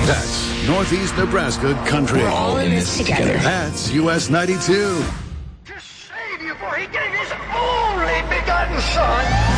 That's Northeast Nebraska country. We're all in this together. That's US 92. To save you, for he gave his only begotten son.